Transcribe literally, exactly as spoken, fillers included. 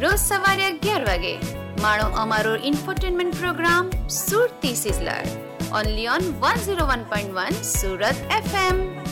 રોજ સવારે અગિયાર વાગે માણો અમારો infotainment programme Surti sizzler only on one zero one point one Surat FM.